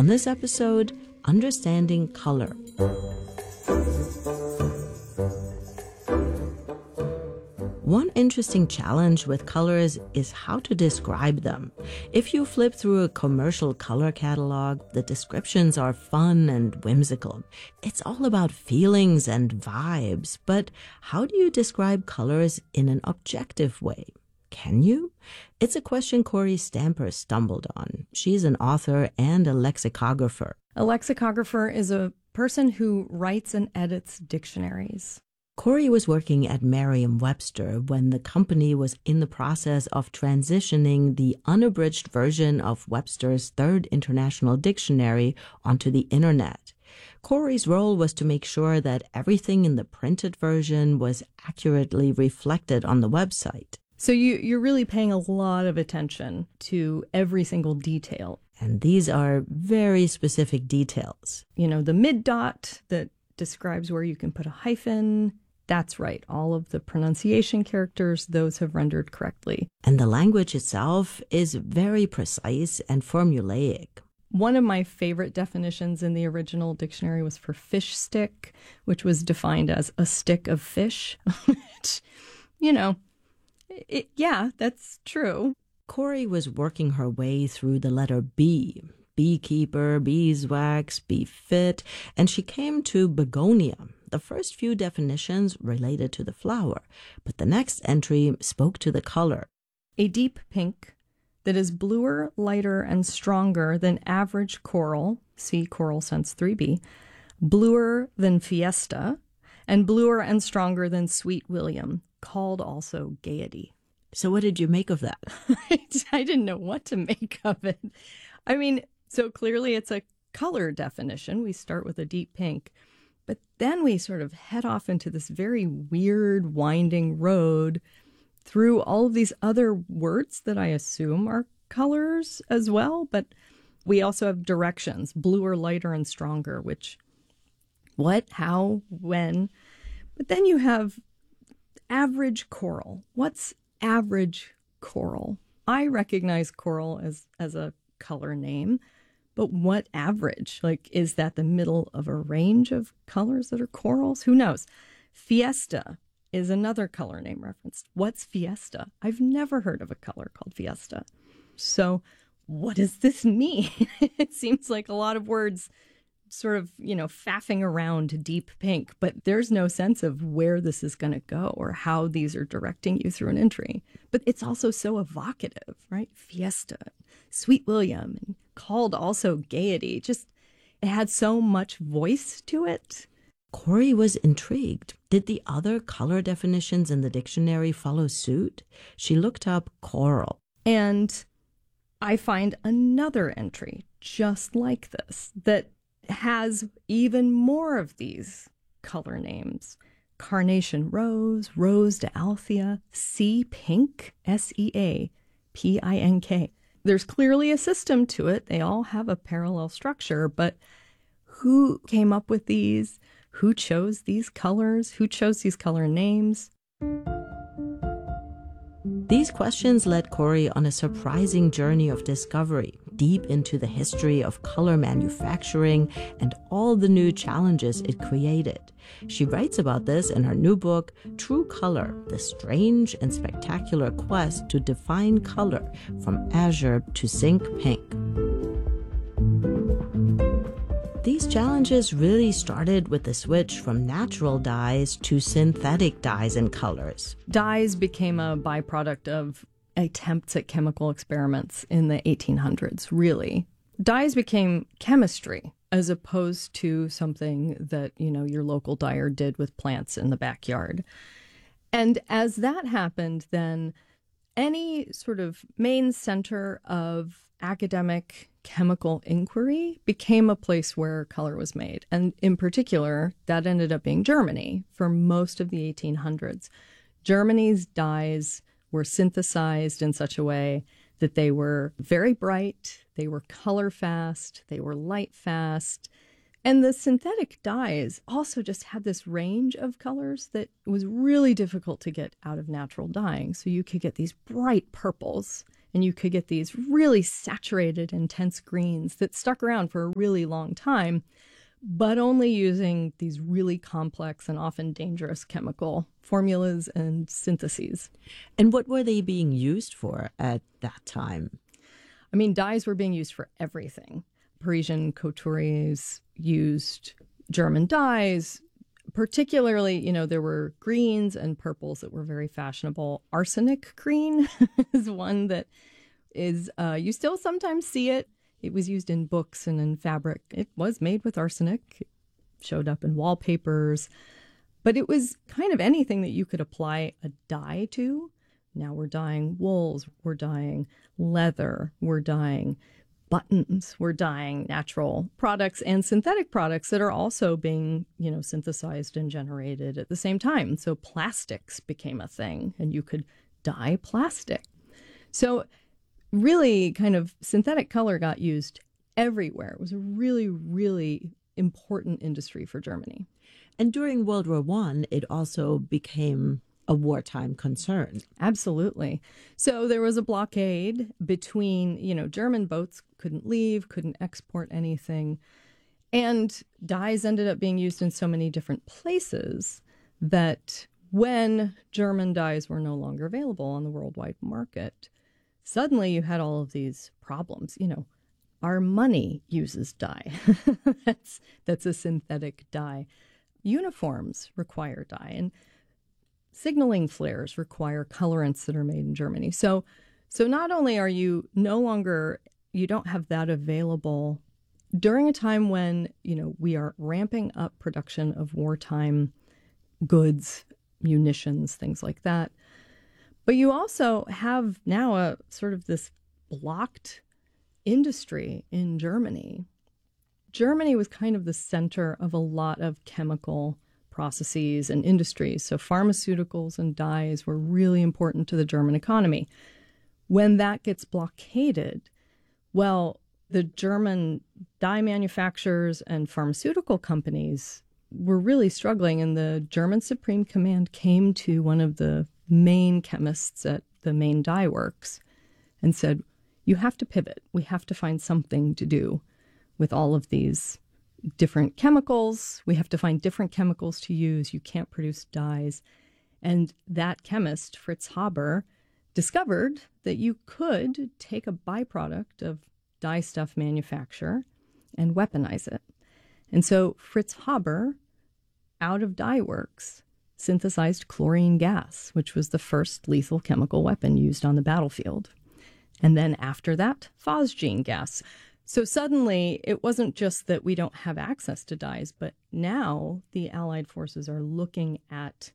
On this episode, Understanding Color. One interesting challenge with colors is how to describe them. If you flip through a commercial color catalog, the descriptions are fun and whimsical. It's all about feelings and vibes, but how do you describe colors in an objective way? Can you? It's a question Corey Stamper stumbled on. She's an author and a lexicographer. A lexicographer is a person who writes and edits dictionaries. Corey was working at Merriam-Webster when the company was in the process of transitioning the unabridged version of Webster's Third International Dictionary onto the internet. Corey's role was to make sure that everything in the printed version was accurately reflected on the website. So you're really paying a lot of attention to every single detail. And these are very specific details. You know, the mid dot that describes where you can put a hyphen. That's right. All of the pronunciation characters, those have rendered correctly. And the language itself is very precise and formulaic. One of my favorite definitions in the original dictionary was for fish stick, which was defined as a stick of fish. Which, yeah, that's true. Corey was working her way through the letter B. Beekeeper, beeswax, befit, and she came to begonia. The first few definitions related to the flower, but the next entry spoke to the color. A deep pink that is bluer, lighter, and stronger than average coral, see Coral Sense 3B, bluer than Fiesta, and bluer and stronger than Sweet William, called also Gaiety. So what did you make of that? I didn't know what to make of it. I mean, so clearly it's a color definition. We start with a deep pink. But then we sort of head off into this very weird, winding road through all of these other words that I assume are colors as well. But we also have directions, bluer, lighter, and stronger, which what, how, when. But then you have average coral. What's average coral? I recognize coral as a color name. But what average? Like, is that the middle of a range of colors that are corals? Who knows? Fiesta is another color name referenced. What's Fiesta? I've never heard of a color called Fiesta. So what does this mean? It seems like a lot of words sort of, faffing around deep pink, but there's no sense of where this is going to go or how these are directing you through an entry. But it's also so evocative, right? Fiesta, Sweet William, and called also Gaiety. Just, it had so much voice to it. Corey was intrigued. Did the other color definitions in the dictionary follow suit? She looked up coral. And I find another entry just like this that has even more of these color names. Carnation rose, rose de Althea, sea pink, SEAPINK. There's clearly a system to it. They all have a parallel structure, but who came up with these? Who chose these colors? Who chose these color names? These questions led Corey on a surprising journey of discovery, deep into the history of color manufacturing and all the new challenges it created. She writes about this in her new book, True Color, The Strange and Spectacular Quest to Define Color from Azure to Zinc Pink. These challenges really started with the switch from natural dyes to synthetic dyes and colors. Dyes became a byproduct of attempts at chemical experiments in the 1800s, really. Dyes became chemistry as opposed to something that, your local dyer did with plants in the backyard. And as that happened, then any sort of main center of academic chemical inquiry became a place where color was made. And in particular, that ended up being Germany for most of the 1800s. Germany's dyes were synthesized in such a way that they were very bright, they were color fast, they were light fast. And the synthetic dyes also just had this range of colors that was really difficult to get out of natural dyeing. So you could get these bright purples And you could get these really saturated, intense greens that stuck around for a really long time, but only using these really complex and often dangerous chemical formulas and syntheses. And what were they being used for at that time? I mean, dyes were being used for everything. Parisian couturiers used German dyes. Particularly, there were greens and purples that were very fashionable. Arsenic green is one that is, you still sometimes see it. It was used in books and in fabric. It was made with arsenic. It showed up in wallpapers. But it was kind of anything that you could apply a dye to. Now we're dyeing wools, we're dyeing leather, we're dyeing buttons, we're dyeing natural products and synthetic products that are also being, synthesized and generated at the same time. So plastics became a thing, and you could dye plastic. So really kind of synthetic color got used everywhere. It was a really, really important industry for Germany. And during World War I, it also became a wartime concern. Absolutely. So there was a blockade between, German boats couldn't leave, couldn't export anything. And dyes ended up being used in so many different places that when German dyes were no longer available on the worldwide market, suddenly you had all of these problems. Our money uses dye. That's a synthetic dye. Uniforms require dye. And signaling flares require colorants that are made in Germany. So not only are you you don't have that available during a time when, we are ramping up production of wartime goods, munitions, things like that. But you also have now a sort of this blocked industry in Germany. Germany was kind of the center of a lot of chemical processes and industries. So pharmaceuticals and dyes were really important to the German economy. When that gets blockaded, well, the German dye manufacturers and pharmaceutical companies were really struggling, and the German Supreme Command came to one of the main chemists at the main dye works and said, you have to pivot. We have to find something to do with all of these different chemicals. We have to find different chemicals to use. You can't produce dyes. And that chemist, Fritz Haber, discovered that you could take a byproduct of dye stuff manufacture and weaponize it. And so Fritz Haber, out of dye works, synthesized chlorine gas, which was the first lethal chemical weapon used on the battlefield. And then after that, phosgene gas. So suddenly, it wasn't just that we don't have access to dyes, but now the Allied forces are looking at,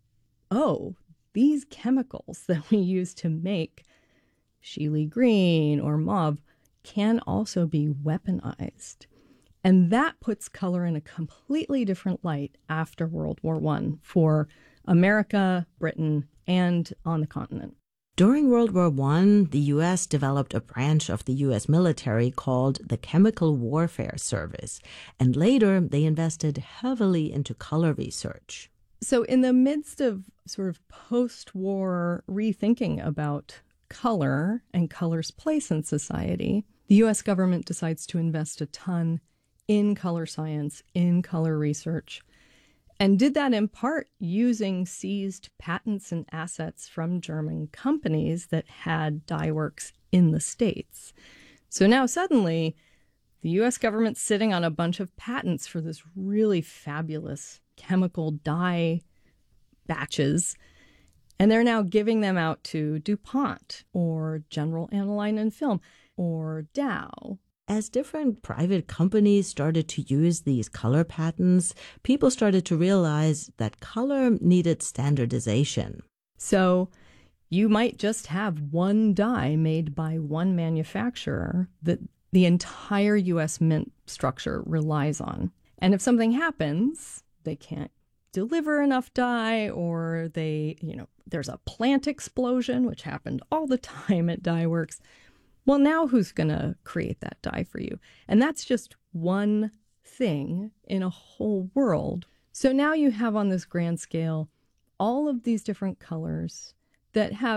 these chemicals that we use to make Scheele green or mauve can also be weaponized. And that puts color in a completely different light after World War I for America, Britain, and on the continent. During World War I, the U.S. developed a branch of the U.S. military called the Chemical Warfare Service, and later they invested heavily into color research. So in the midst of sort of post-war rethinking about color and color's place in society, the U.S. government decides to invest a ton in color science, in color research, and did that in part using seized patents and assets from German companies that had dye works in the States. So now suddenly, the U.S. government's sitting on a bunch of patents for this really fabulous chemical dye batches, and they're now giving them out to DuPont or General Aniline and Film or Dow. As different private companies started to use these color patents, people started to realize that color needed standardization. So you might just have one dye made by one manufacturer that the entire U.S. mint structure relies on. And if something happens, they can't deliver enough dye, or there's a plant explosion, which happened all the time at dye works. Well, now who's going to create that dye for you? And that's just one thing in a whole world. So now you have on this grand scale all of these different colors that have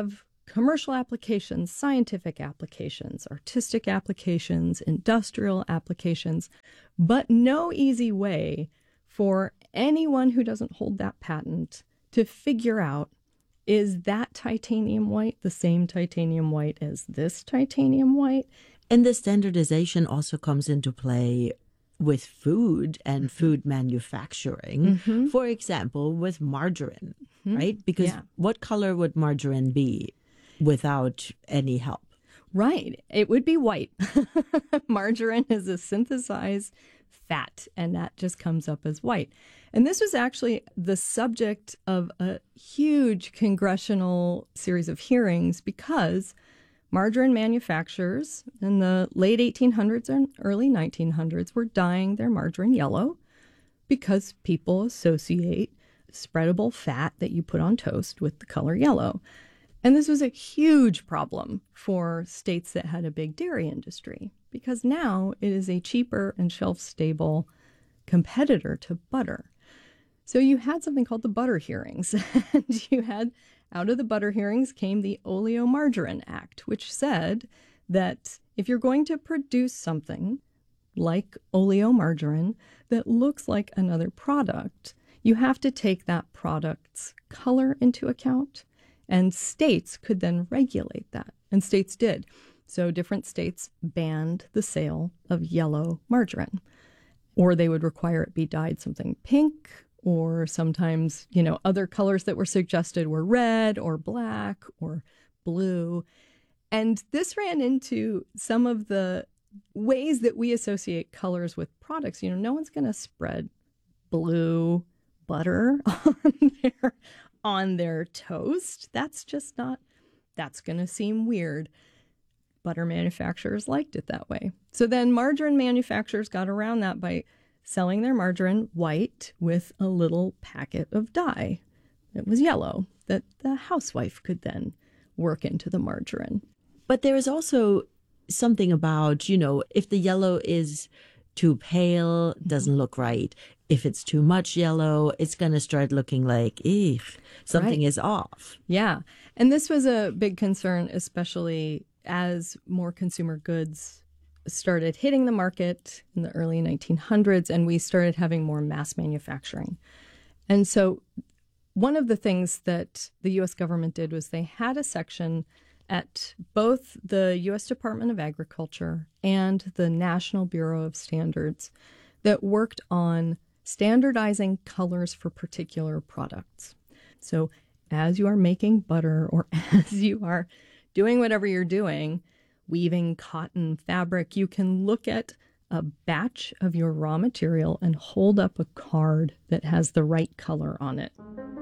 commercial applications, scientific applications, artistic applications, industrial applications, but no easy way for anyone who doesn't hold that patent to figure out, is that titanium white the same titanium white as this titanium white? And the standardization also comes into play with food and food manufacturing. For example, with margarine, right? Because what color would margarine be without any help? Right. It would be white. Margarine is a synthesized fat, and that just comes up as white. And this was actually the subject of a huge congressional series of hearings because margarine manufacturers in the late 1800s and early 1900s were dyeing their margarine yellow because people associate spreadable fat that you put on toast with the color yellow. And this was a huge problem for states that had a big dairy industry because now it is a cheaper and shelf-stable competitor to butter. So you had something called the butter hearings, and you had, out of the butter hearings came the Oleomargarine Act, which said that if you're going to produce something like oleomargarine that looks like another product, you have to take that product's color into account, and states could then regulate that, and states did. So different states banned the sale of yellow margarine, or they would require it be dyed something pink, or sometimes, other colors that were suggested were red or black or blue. And this ran into some of the ways that we associate colors with products. No one's going to spread blue butter on their toast. That's just not, that's going to seem weird. Butter manufacturers liked it that way. So then margarine manufacturers got around that by selling their margarine white with a little packet of dye. It was yellow that the housewife could then work into the margarine. But there is also something about, if the yellow is too pale, doesn't look right. If it's too much yellow, it's going to start looking like, something is off. Yeah. And this was a big concern, especially as more consumer goods started hitting the market in the early 1900s, and we started having more mass manufacturing. And so one of the things that the U.S. government did was they had a section at both the U.S. Department of Agriculture and the National Bureau of Standards that worked on standardizing colors for particular products. So as you are making butter, or as you are doing whatever you're doing, weaving cotton fabric, you can look at a batch of your raw material and hold up a card that has the right color on it.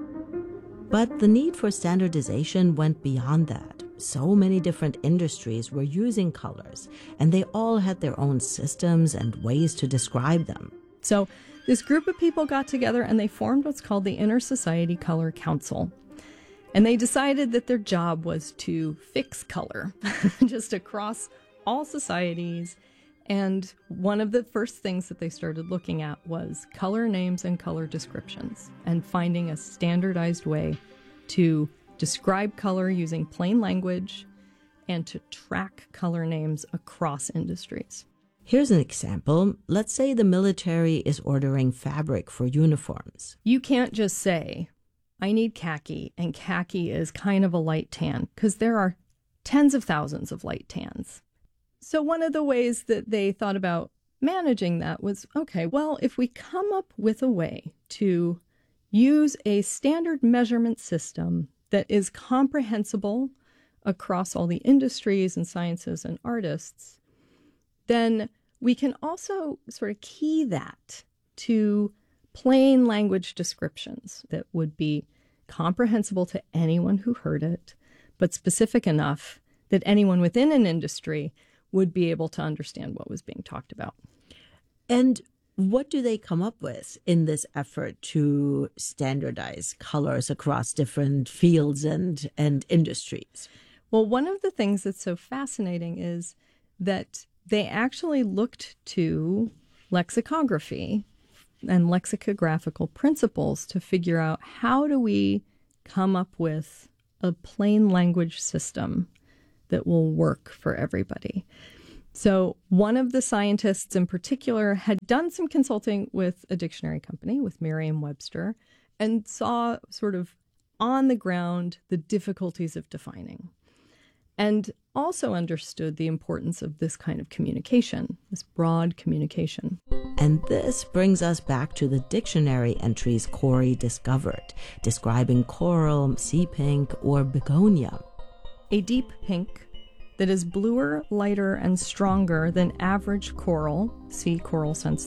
But the need for standardization went beyond that. So many different industries were using colors, and they all had their own systems and ways to describe them. So this group of people got together and they formed what's called the Inter-Society Color Council. And they decided that their job was to fix color just across all societies. And one of the first things that they started looking at was color names and color descriptions, and finding a standardized way to describe color using plain language and to track color names across industries. Here's an example. Let's say the military is ordering fabric for uniforms. You can't just say, I need khaki, and khaki is kind of a light tan, because there are tens of thousands of light tans. So one of the ways that they thought about managing that was, okay, well, if we come up with a way to use a standard measurement system that is comprehensible across all the industries and sciences and artists, then we can also sort of key that to plain language descriptions that would be comprehensible to anyone who heard it, but specific enough that anyone within an industry would be able to understand what was being talked about. And what do they come up with in this effort to standardize colors across different fields and industries? Well, one of the things that's so fascinating is that they actually looked to lexicography and lexicographical principles to figure out, how do we come up with a plain language system that will work for everybody. So one of the scientists in particular had done some consulting with a dictionary company, with Merriam-Webster, and saw sort of on the ground the difficulties of defining, and also understood the importance of this kind of communication, this broad communication. And this brings us back to the dictionary entries Corey discovered, describing coral, sea pink, or begonia. A deep pink that is bluer, lighter, and stronger than average coral, see Coral Sense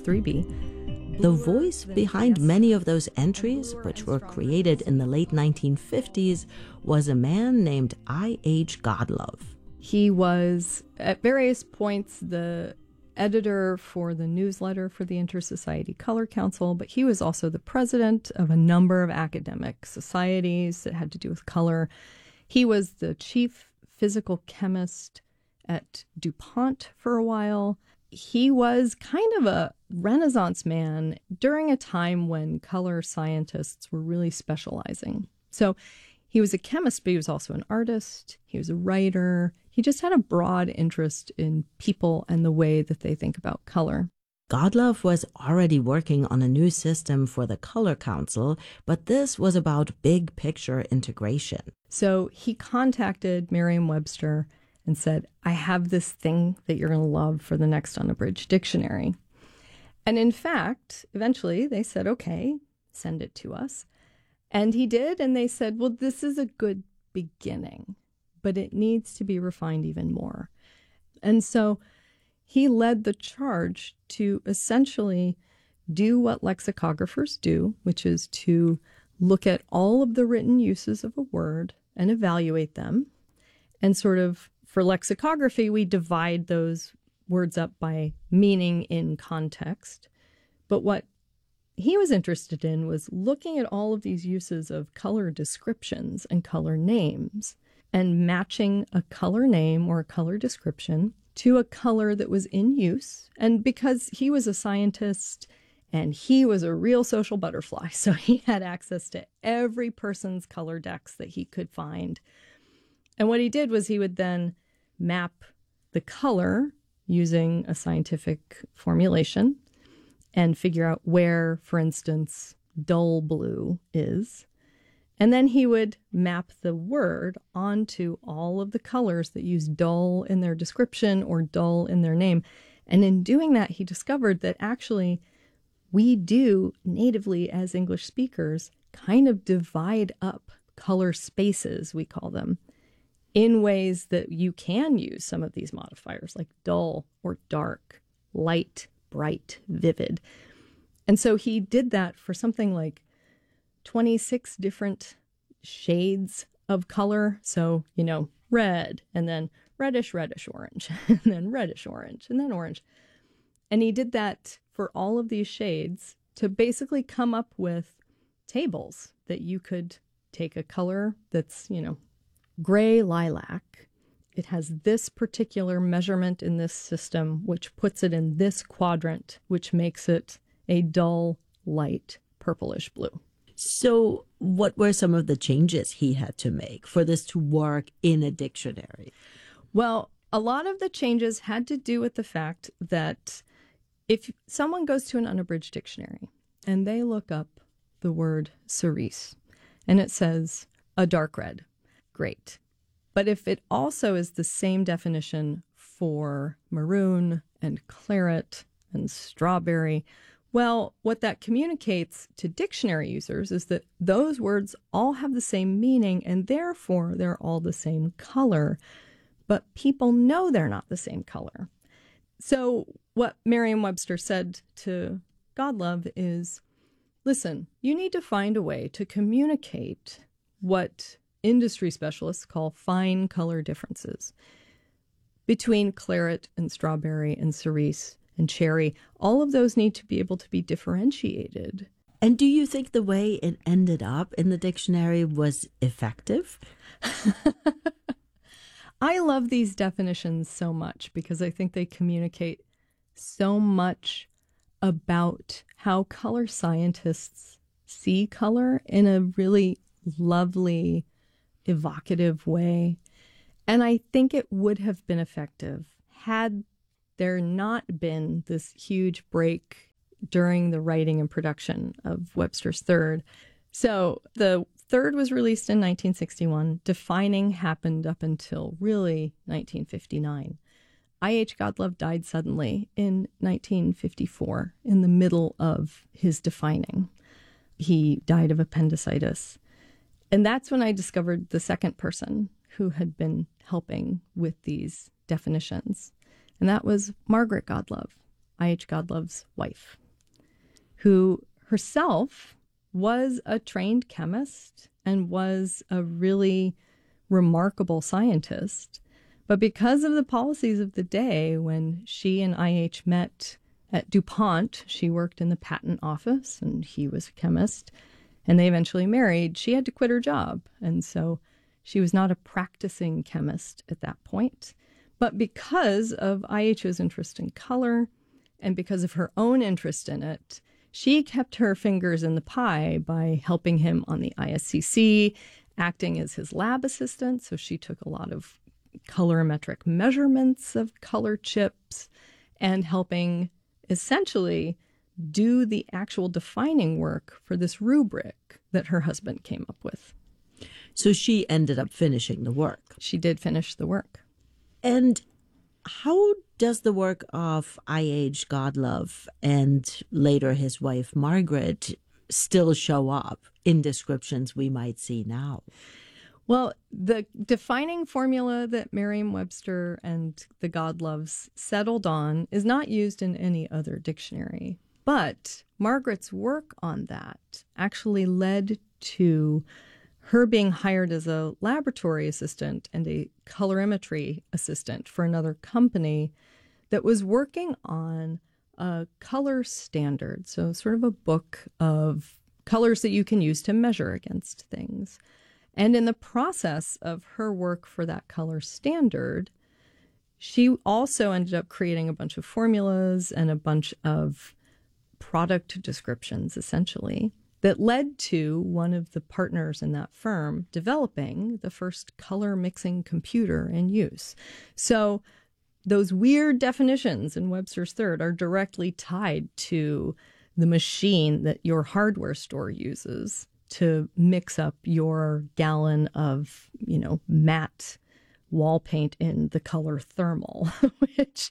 3b. The voice behind many of those entries, which were created in the late 1950s, was a man named I.H. Godlove. He was, at various points, the editor for the newsletter for the Inter-Society Color Council, but he was also the president of a number of academic societies that had to do with color. He was the chief physical chemist at DuPont for a while. He was kind of a Renaissance man during a time when color scientists were really specializing. So he was a chemist, but he was also an artist. He was a writer. He just had a broad interest in people and the way that they think about color. Godlove was already working on a new system for the Color Council, but this was about big picture integration. So he contacted Merriam-Webster and said, I have this thing that you're going to love for the next unabridged dictionary. And in fact, eventually they said, okay, send it to us. And he did, and they said, well, this is a good beginning, but it needs to be refined even more. And so he led the charge to essentially do what lexicographers do, which is to look at all of the written uses of a word and evaluate them. And sort of, for lexicography, we divide those words up by meaning in context. But what he was interested in was looking at all of these uses of color descriptions and color names and matching a color name or a color description to a color that was in use. And because he was a scientist and he was a real social butterfly, so he had access to every person's color decks that he could find. And what he did was he would then map the color using a scientific formulation and figure out where, for instance, dull blue is. And then he would map the word onto all of the colors that use dull in their description or dull in their name. And in doing that, he discovered that actually we do natively as English speakers kind of divide up color spaces, we call them, in ways that you can use some of these modifiers like dull or dark, light, bright, vivid. And so he did that for something like 26 different shades of color. So, red, and then reddish orange, and then reddish orange, and then orange. And he did that for all of these shades to basically come up with tables that you could take a color that's, gray lilac. It has this particular measurement in this system, which puts it in this quadrant, which makes it a dull, light, purplish blue. So what were some of the changes he had to make for this to work in a dictionary? Well, a lot of the changes had to do with the fact that if someone goes to an unabridged dictionary and they look up the word cerise and it says a dark red, great. But if it also is the same definition for maroon and claret and strawberry, well, what that communicates to dictionary users is that those words all have the same meaning and therefore they're all the same color, but people know they're not the same color. So what Merriam-Webster said to Godlove is, listen, you need to find a way to communicate what industry specialists call fine color differences between claret and strawberry and cerise and cherry. All of those need to be able to be differentiated. And do you think the way it ended up in the dictionary was effective? I love these definitions so much because I think they communicate so much about how color scientists see color in a really lovely, evocative way. And I think it would have been effective had there not been this huge break during the writing and production of Webster's Third. So the Third was released in 1961. Defining happened up until really 1959. I.H. Godlove died suddenly in 1954 in the middle of his defining. He died of appendicitis. And that's when I discovered the second person who had been helping with these definitions. And that was Margaret Godlove, I.H. Godlove's wife, who herself was a trained chemist and was a really remarkable scientist. But because of the policies of the day, when she and I.H. met at DuPont, she worked in the patent office and he was a chemist, and they eventually married, she had to quit her job. And so she was not a practicing chemist at that point. But because of I.H.'s interest in color and because of her own interest in it, she kept her fingers in the pie by helping him on the ISCC, acting as his lab assistant. So she took a lot of colorimetric measurements of color chips and helping essentially do the actual defining work for this rubric that her husband came up with. So she ended up finishing the work. She did finish the work. And how does the work of I.H. Godlove and later his wife Margaret still show up in descriptions we might see now? Well, the defining formula that Merriam-Webster and the Godloves settled on is not used in any other dictionary. But Margaret's work on that actually led to her being hired as a laboratory assistant and a colorimetry assistant for another company that was working on a color standard. So sort of a book of colors that you can use to measure against things. And in the process of her work for that color standard, she also ended up creating a bunch of formulas and a bunch of product descriptions, essentially, that led to one of the partners in that firm developing the first color mixing computer in use. So those weird definitions in Webster's Third are directly tied to the machine that your hardware store uses to mix up your gallon of, matte wall paint in the color thermal, which,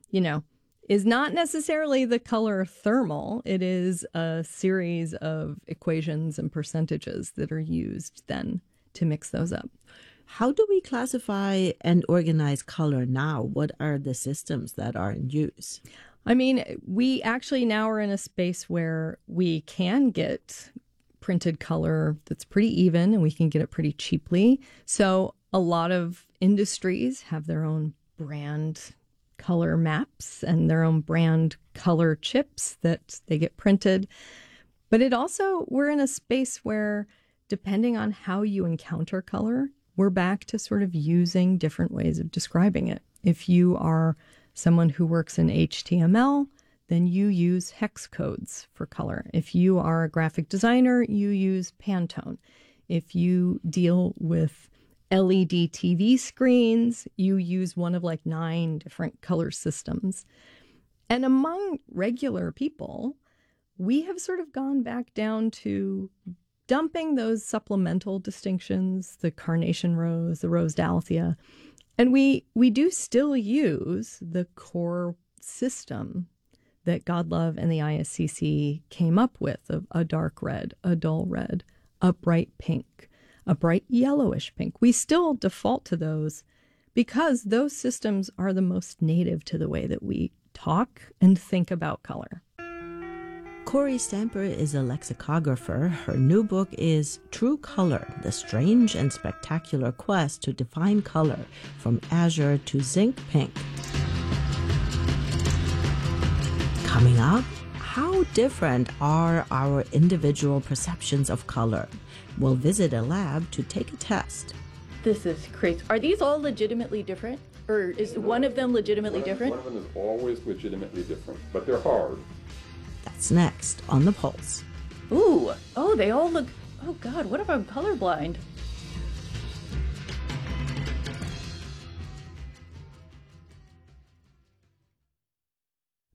is not necessarily the color thermal. It is a series of equations and percentages that are used then to mix those up. How do we classify and organize color now? What are the systems that are in use? I mean, we actually now are in a space where we can get printed color that's pretty even and we can get it pretty cheaply. So a lot of industries have their own brand color maps and their own brand color chips that they get printed. But we're in a space where, depending on how you encounter color, we're back to sort of using different ways of describing it. If you are someone who works in HTML, then you use hex codes for color. If you are a graphic designer, you use Pantone. If you deal with LED TV screens, you use one of 9 different color systems. And among regular people, we have sort of gone back down to dumping those supplemental distinctions, the carnation rose, the rose dalthea. And we do still use the core system that Godlove and the ISCC came up with of a dark red, a dull red, a bright pink, a bright yellowish pink. We still default to those because those systems are the most native to the way that we talk and think about color. Kory Stamper is a lexicographer. Her new book is True Color, The Strange and Spectacular Quest to Define Color, from Azure to Zinc Pink. Coming up, how different are our individual perceptions of color? We'll visit a lab to take a test. This is crazy. Are these all legitimately different? Or is one of them legitimately different? One of them is always legitimately different, but they're hard. That's next on The Pulse. Ooh, oh, they all look, oh God, what if I'm colorblind?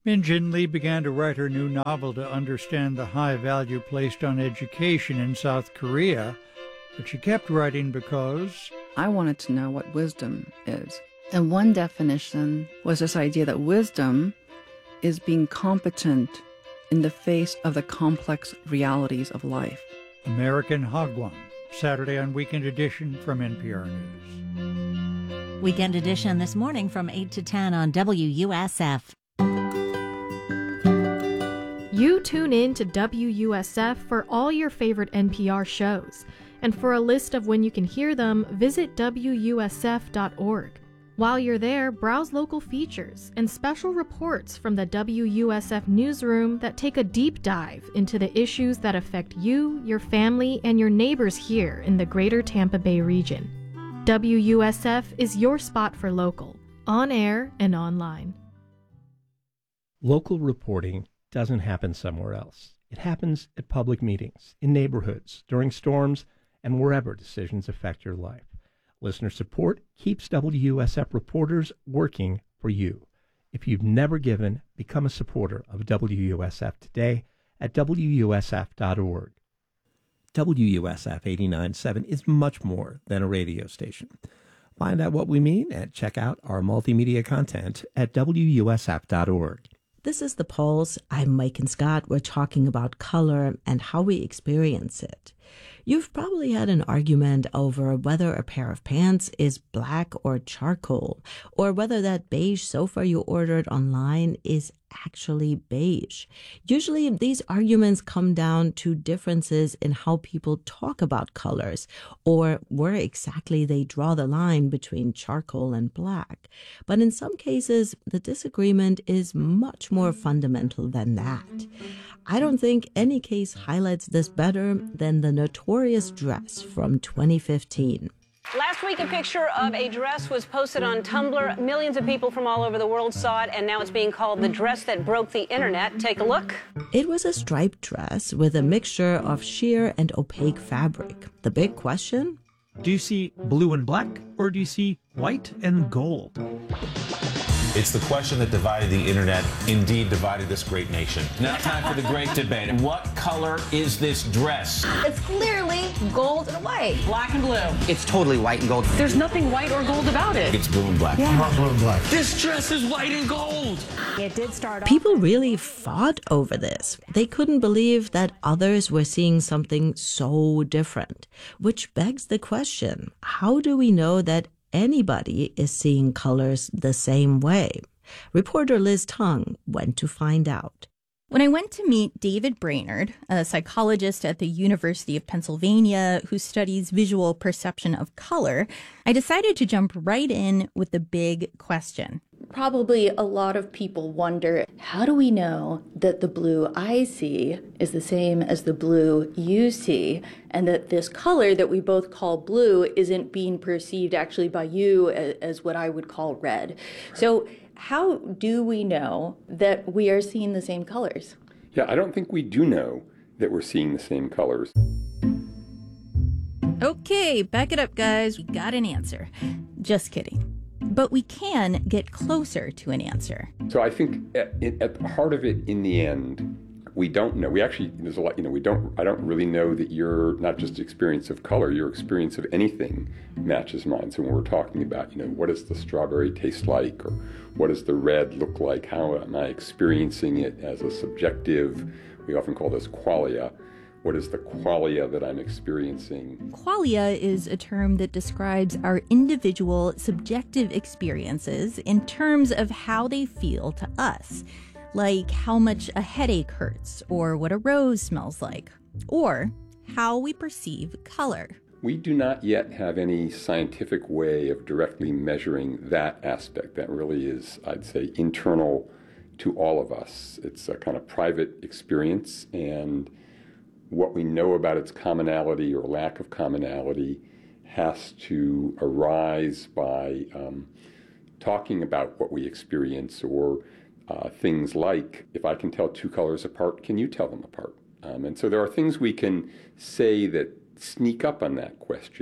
Min Jin Lee began to write her new novel to understand the high value placed on education in South Korea, but she kept writing because I wanted to know what wisdom is. And one definition was this idea that wisdom is being competent in the face of the complex realities of life. American Hagwon, Saturday on Weekend Edition from NPR News. Weekend Edition this morning from 8 to 10 on WUSF. You tune in to WUSF for all your favorite NPR shows. And for a list of when you can hear them, visit WUSF.org. While you're there, browse local features and special reports from the WUSF newsroom that take a deep dive into the issues that affect you, your family, and your neighbors here in the greater Tampa Bay region. WUSF is your spot for local, on air and online. Local reporting doesn't happen somewhere else. It happens at public meetings, in neighborhoods, during storms, and wherever decisions affect your life. Listener support keeps WUSF reporters working for you. If you've never given, become a supporter of WUSF today at WUSF.org. WUSF 89.7 is much more than a radio station. Find out what we mean and check out our multimedia content at WUSF.org. This is The Pulse. I'm Mike and Scott. We're talking about color and how we experience it. You've probably had an argument over whether a pair of pants is black or charcoal, or whether that beige sofa you ordered online is actually beige. Usually these arguments come down to differences in how people talk about colors, or where exactly they draw the line between charcoal and black. But in some cases, the disagreement is much more fundamental than that. I don't think any case highlights this better than the notorious dress from 2015. Last week, a picture of a dress was posted on Tumblr. Millions of people from all over the world saw it, and now it's being called the dress that broke the internet. Take a look. It was a striped dress with a mixture of sheer and opaque fabric. The big question? Do you see blue and black, or do you see white and gold? It's the question that divided the internet, indeed divided this great nation. Now time for the great debate. What color is this dress? It's clearly gold and white. Black and blue. It's totally white and gold. There's nothing white or gold about it. It's blue and black. Yeah. Not blue and black. This dress is white and gold. It did start off. People really fought over this. They couldn't believe that others were seeing something so different, which begs the question, how do we know that anybody is seeing colors the same way? Reporter Liz Tung went to find out. When I went to meet David Brainerd, a psychologist at the University of Pennsylvania who studies visual perception of color, I decided to jump right in with the big question. Probably a lot of people wonder, how do we know that the blue I see is the same as the blue you see, and that this color that we both call blue isn't being perceived actually by you as what I would call red? So how do we know that we are seeing the same colors? Yeah, I don't think we do know that we're seeing the same colors. Okay, back it up, guys. We got an answer. Just kidding. But we can get closer to an answer. So I think at the heart of it, in the end, we don't know. We actually, there's a lot, I don't really know that your, not just experience of color, your experience of anything matches mine. So when we're talking about, what does the strawberry taste like, or what does the red look like, how am I experiencing it as a subjective, we often call this qualia. What is the qualia that I'm experiencing? Qualia is a term that describes our individual subjective experiences in terms of how they feel to us, like how much a headache hurts, or what a rose smells like, or how we perceive color. We do not yet have any scientific way of directly measuring that aspect. That really is, I'd say, internal to all of us. It's a kind of private experience, and what we know about its commonality or lack of commonality has to arise by talking about what we experience, or things like, if I can tell two colors apart, can you tell them apart? And so there are things we can say that sneak up on that question.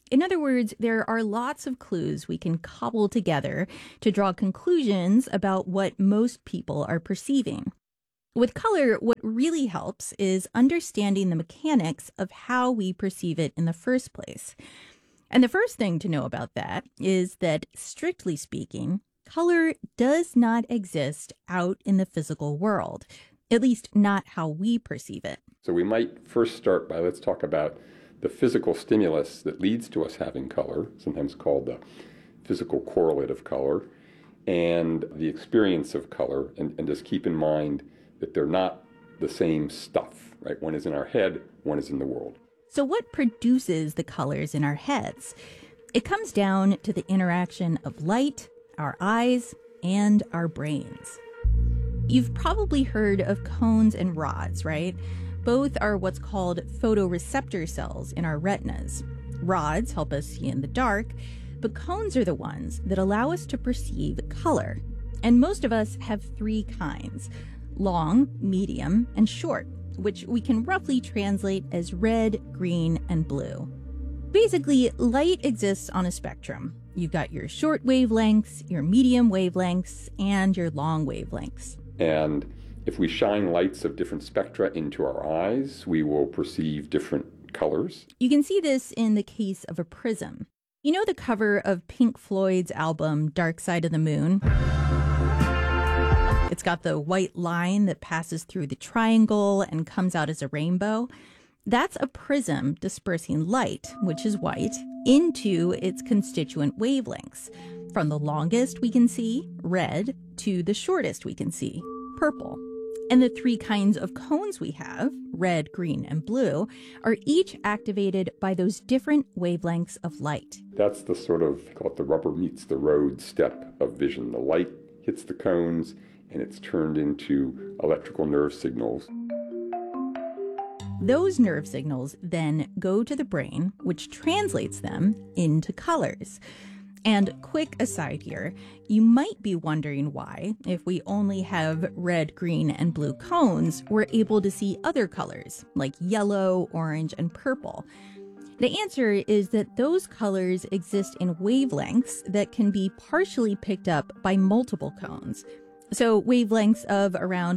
In other words, there are lots of clues we can cobble together to draw conclusions about what most people are perceiving. With color, what really helps is understanding the mechanics of how we perceive it in the first place. And the first thing to know about that is that, strictly speaking, color does not exist out in the physical world, at least not how we perceive it. So we might first start by, let's talk about the physical stimulus that leads to us having color, sometimes called the physical correlate of color, and the experience of color, and just keep in mind that they're not the same stuff, right? One is in our head, one is in the world. So what produces the colors in our heads? It comes down to the interaction of light, our eyes, and our brains. You've probably heard of cones and rods, right? Both are what's called photoreceptor cells in our retinas. Rods help us see in the dark, but cones are the ones that allow us to perceive color. And most of us have three kinds: long, medium, and short, which we can roughly translate as red, green, and blue. Basically, light exists on a spectrum. You've got your short wavelengths, your medium wavelengths, and your long wavelengths. And if we shine lights of different spectra into our eyes, we will perceive different colors. You can see this in the case of a prism. You know the cover of Pink Floyd's album Dark Side of the Moon? It's got the white line that passes through the triangle and comes out as a rainbow. That's a prism dispersing light, which is white, into its constituent wavelengths. From the longest we can see, red, to the shortest we can see, purple. And the three kinds of cones we have, red, green, and blue, are each activated by those different wavelengths of light. That's the sort of, call it the rubber meets the road step of vision. The light hits the cones and it's turned into electrical nerve signals. Those nerve signals then go to the brain, which translates them into colors. And quick aside here, you might be wondering why, if we only have red, green, and blue cones, we're able to see other colors, like yellow, orange, and purple. The answer is that those colors exist in wavelengths that can be partially picked up by multiple cones. So wavelengths of around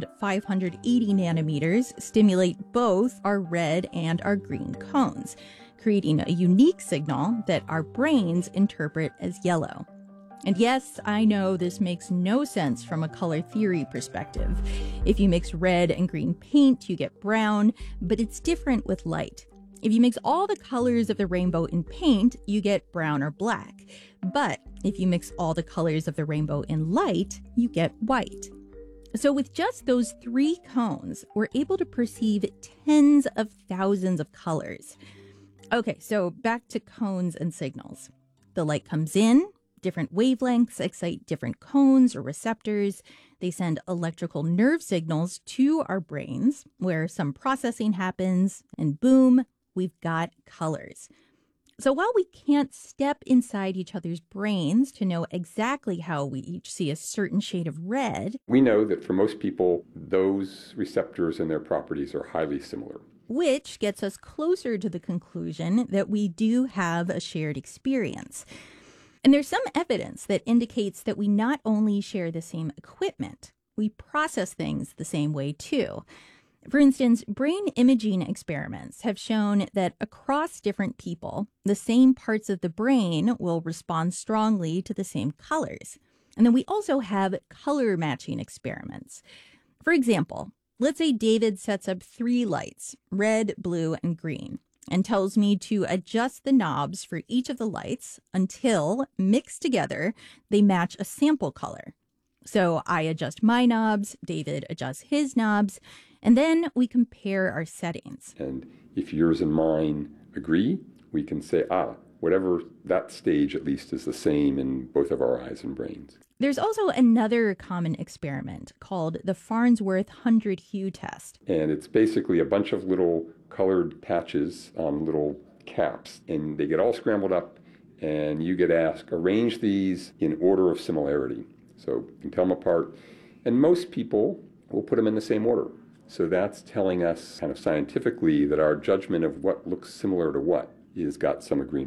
580 nanometers stimulate both our red and our green cones, creating a unique signal that our brains interpret as yellow. And yes, I know this makes no sense from a color theory perspective. If you mix red and green paint, you get brown, but it's different with light. If you mix all the colors of the rainbow in paint, you get brown or black. But if you mix all the colors of the rainbow in light, you get white. So with just those three cones, we're able to perceive tens of thousands of colors. Okay, so back to cones and signals. The light comes in, different wavelengths excite different cones or receptors. They send electrical nerve signals to our brains, where some processing happens, and boom, we've got colors. So while we can't step inside each other's brains to know exactly how we each see a certain shade of red, we know that for most people, those receptors and their properties are highly similar. Which gets us closer to the conclusion that we do have a shared experience. And there's some evidence that indicates that we not only share the same equipment, we process things the same way too. For instance, brain imaging experiments have shown that across different people, the same parts of the brain will respond strongly to the same colors. And then we also have color matching experiments. For example, let's say David sets up 3 lights, red, blue, and green, and tells me to adjust the knobs for each of the lights until, mixed together, they match a sample color. So I adjust my knobs, David adjusts his knobs, and then we compare our settings. And if yours and mine agree, we can say, whatever that stage at least is the same in both of our eyes and brains. There's also another common experiment called the Farnsworth 100-hue test. And it's basically a bunch of little colored patches on little caps, and they get all scrambled up, and you get asked, arrange these in order of similarity. So you can tell them apart. And most people will put them in the same order. So that's telling us kind of scientifically that our judgment of what looks similar to what has got some agreement.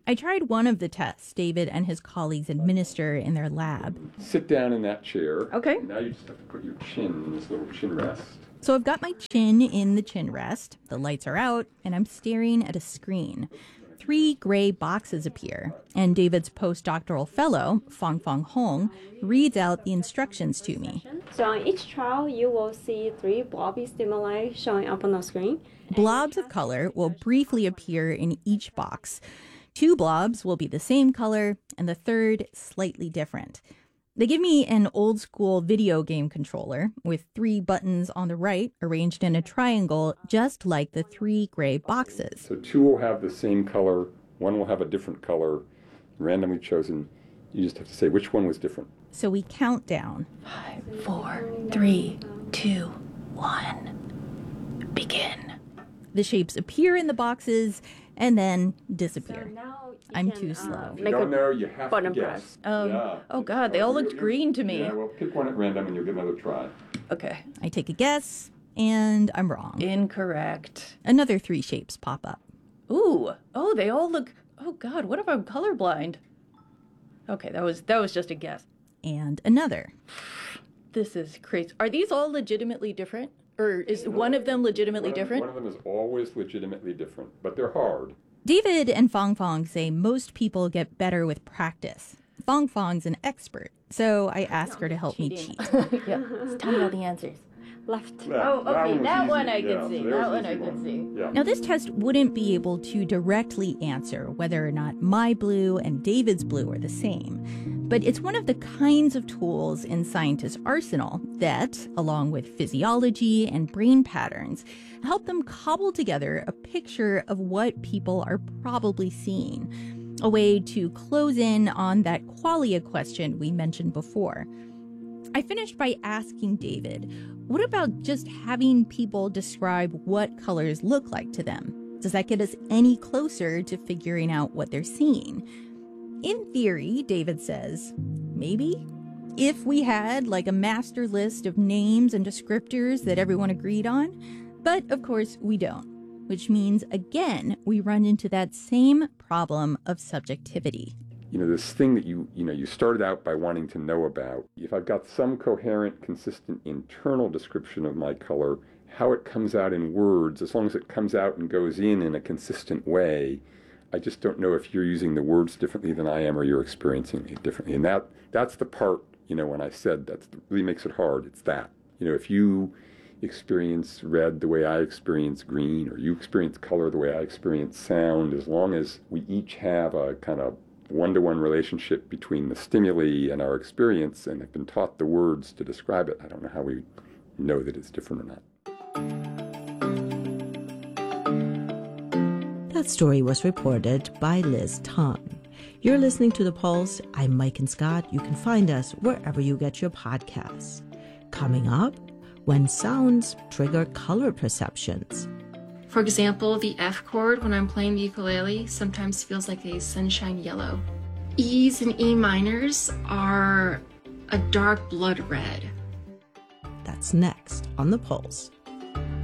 I tried one of the tests David and his colleagues administer in their lab. Sit down in that chair. Okay. Now you just have to put your chin in this little chin rest. So I've got my chin in the chin rest, the lights are out, and I'm staring at a screen. 3 gray boxes appear, and David's postdoctoral fellow, Fang-Fang Hong, reads out the instructions to me. So on each trial, you will see 3 blobby stimuli showing up on the screen. Blobs of color will briefly appear in each box. 2 blobs will be the same color, and the third slightly different. They give me an old-school video game controller with 3 buttons on the right arranged in a triangle, just like the 3 gray boxes. So 2 will have the same color, 1 will have a different color, randomly chosen. You just have to say which one was different. So we count down. 5, 4, 3, 2, 1. Begin. The shapes appear in the boxes and then disappear. I'm too slow. If you don't know, you have to guess. Oh God, they all looked green to me. Yeah, well, pick one at random and you'll get another try. Okay. I take a guess, and I'm wrong. Incorrect. Another 3 shapes pop up. Ooh. Oh, they all look... Oh God, what if I'm colorblind? Okay, that was just a guess. And another. This is crazy. Are these all legitimately different? Or is one of them legitimately different? One of them is always legitimately different, but they're hard. David and Fang-Fang say most people get better with practice. Fang-Fang's an expert, so I ask her to help me cheat. Yeah, just tell me all the answers. Left. Oh, okay, that one I Yeah, could see. there's That one easy I could see. Yeah. Now, this test wouldn't be able to directly answer whether or not my blue and David's blue are the same, but it's one of the kinds of tools in scientists' arsenal that, along with physiology and brain patterns, help them cobble together a picture of what people are probably seeing, a way to close in on that qualia question we mentioned before. I finished by asking David, what about just having people describe what colors look like to them? Does that get us any closer to figuring out what they're seeing? In theory, David says, maybe. If we had like a master list of names and descriptors that everyone agreed on. But of course we don't, which means again, we run into that same problem of subjectivity. You know, this thing that you started out by wanting to know about. If I've got some coherent, consistent internal description of my color, how it comes out in words, as long as it comes out and goes in a consistent way, I just don't know if you're using the words differently than I am or you're experiencing it differently. And that's the part, when I said that really makes it hard. It's that. If you experience red the way I experience green, or you experience color the way I experience sound, as long as we each have a kind of one-to-one relationship between the stimuli and our experience and have been taught the words to describe it, I don't know how we know that it's different or not. That story was reported by Liz Tong. You're listening to The Pulse. I'm Mike and Scott. You can find us wherever you get your podcasts. Coming up, when sounds trigger color perceptions. For example, the F chord when I'm playing the ukulele sometimes feels like a sunshine yellow. E's and E minors are a dark blood red. That's next on The Pulse.